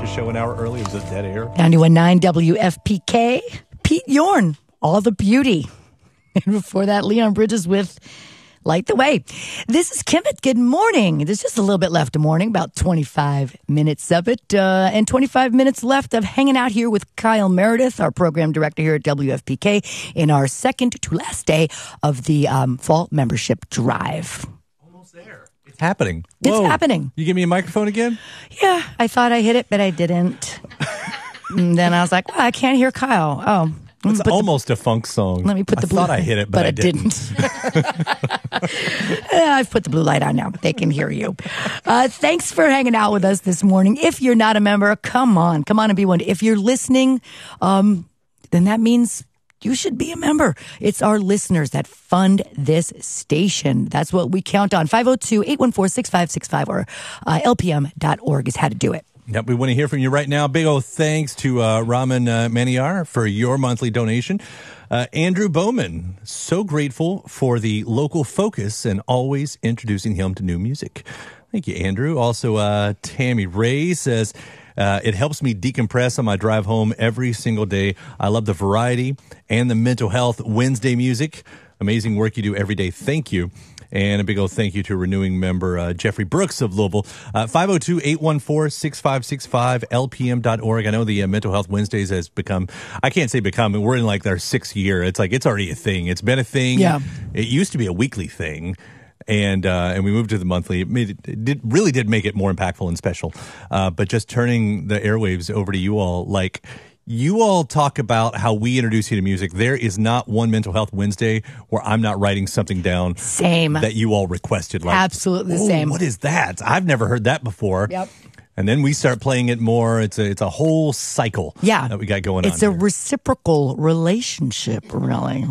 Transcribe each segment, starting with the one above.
the show an hour early. It was a dead air. 91.9 WFPK. Pete Yorn, All the Beauty. And before that, Leon Bridges with Light the Way. This is Kimmit. Good morning. There's just a little bit left of morning, about 25 minutes of it, and 25 minutes left of hanging out here with Kyle Meredith, our program director here at WFPK, in our second to last day of the fall membership drive. Almost there. It's happening. Whoa. It's happening. You give me a microphone again? Yeah, I thought I hit it, but I didn't. And then I was like, well, I can't hear Kyle. Oh. It's almost a funk song. Let me put the blue. I thought I hit it, but I didn't. I've put the blue light on now. They can hear you. Thanks for hanging out with us this morning. If you're not a member, come on and be one. If you're listening, then that means you should be a member. It's our listeners that fund this station. That's what we count on. 502-814-6565 or lpm.org is how to do it. Yep, we want to hear from you right now. Big old thanks to Raman Maniar for your monthly donation. Andrew Bowman, so grateful for the local focus and always introducing him to new music. Thank you, Andrew. Also, Tammy Ray says, it helps me decompress on my drive home every single day. I love the variety and the mental health Wednesday music. Amazing work you do every day. Thank you. And a big old thank you to renewing member Jeffrey Brooks of Louisville. 502-814-6565, lpm.org. I know the Mental Health Wednesdays has become, I can't say become, we're in like their 6th year. It's like, it's already a thing. It's been a thing. Yeah. It used to be a weekly thing. And we moved to the monthly. It really did make it more impactful and special. But just turning the airwaves over to you all, like, you all talk about how we introduce you to music. There is not one Mental Health Wednesday where I'm not writing something down. Same. That you all requested. Like, absolutely the same. What is that? I've never heard that before. Yep. And then we start playing it more. It's a whole cycle. Yeah. That we got going on. It's a reciprocal relationship, really.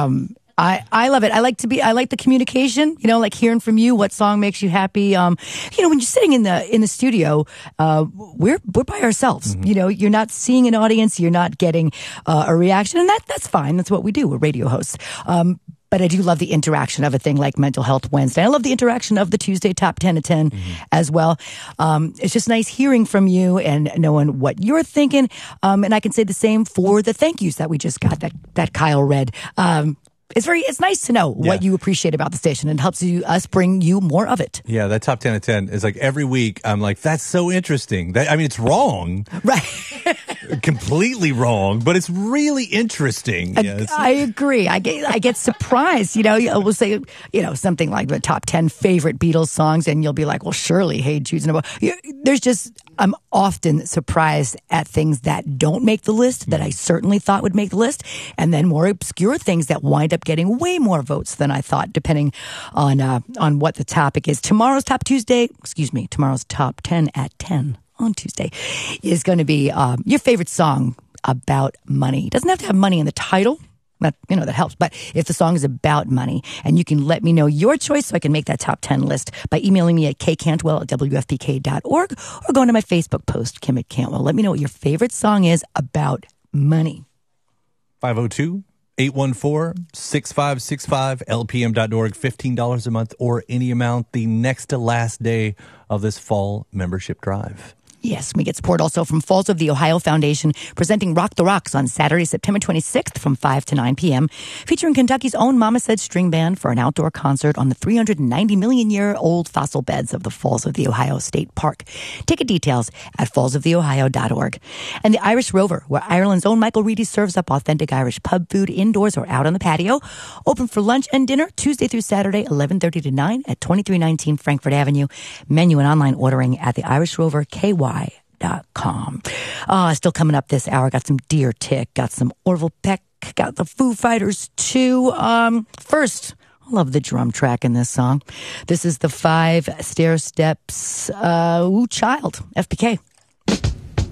I love it. I like the communication, like hearing from you, what song makes you happy. When you're sitting in the studio, we're by ourselves. Mm-hmm. You're not seeing an audience, you're not getting a reaction, and that's fine. That's what we do. We're radio hosts. But I do love the interaction of a thing like Mental Health Wednesday. I love the interaction of the Tuesday Top 10 at 10 as well. It's just nice hearing from you and knowing what you're thinking. And I can say the same for the thank yous that we just got that Kyle read. It's nice to know what you appreciate about the station, and helps us bring you more of it. Yeah, that top 10 of 10 is like every week I'm like, that's so interesting. It's wrong. Right. Completely wrong, but it's really interesting. I agree. I get surprised. We'll say, something like the top 10 favorite Beatles songs, and you'll be like, well, surely, Hey Jude's in a book. I'm often surprised at things that don't make the list that I certainly thought would make the list, and then more obscure things that wind up getting way more votes than I thought, depending on what the topic is. Tomorrow's top 10 at 10 on Tuesday is going to be your favorite song about money. It doesn't have to have money in the title. That helps. But if the song is about money, and you can let me know your choice so I can make that top 10 list by emailing me at kcantwell@wfpk.org or going to my Facebook post, Kim at Cantwell. Let me know what your favorite song is about money. 502-814-6565, lpm.org, $15 a month or any amount the next to last day of this fall membership drive. Yes, we get support also from Falls of the Ohio Foundation, presenting Rock the Rocks on Saturday, September 26th from 5 to 9 p.m., featuring Kentucky's own Mama Said String Band for an outdoor concert on the 390 million-year-old fossil beds of the Falls of the Ohio State Park. Ticket details at fallsoftheohio.org. And the Irish Rover, where Ireland's own Michael Reedy serves up authentic Irish pub food indoors or out on the patio. Open for lunch and dinner Tuesday through Saturday, 11:30 to 9 at 2319 Frankfort Avenue. Menu and online ordering at the Irish Rover KY.com. Still coming up this hour. Got some Deer Tick, got some Orville Peck, got the Foo Fighters too. First, I love the drum track in this song. This is the 5 Stair Steps, Child, FPK.